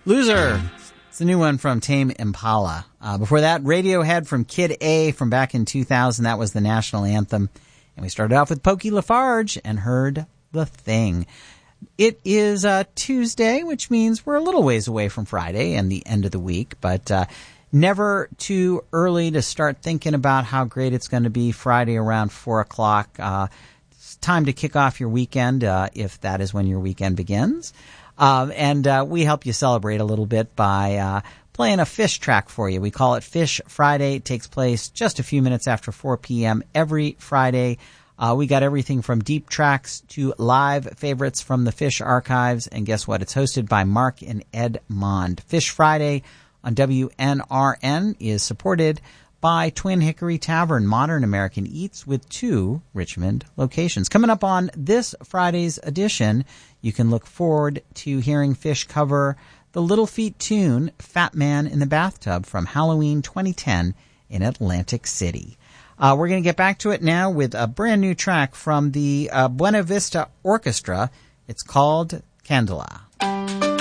Loser. It's a new one from Tame Impala. Before that, Radiohead from Kid A from back in 2000. That was the national anthem. And we started off with Pokey Lafarge and heard The Thing. It is Tuesday, which means we're a little ways away from Friday and the end of the week, but never too early to start thinking about how great it's going to be Friday around 4 o'clock. It's time to kick off your weekend, if that is when your weekend begins. And we help you celebrate a little bit by playing a Fish track for you. We call it Fish Friday. It takes place just a few minutes after 4 p.m. every Friday. We got everything from deep tracks to live favorites from the Fish archives. And guess what? It's hosted by Mark and Ed Mond. Fish Friday on WNRN is supported by Twin Hickory Tavern, Modern American Eats, with 2 Richmond locations. Coming up on this Friday's edition, you can look forward to hearing Fish cover the Little Feat tune, Fat Man in the Bathtub, from Halloween 2010 in Atlantic City. We're going to get back to it now with a brand new track from the Buena Vista Orchestra. It's called Candela.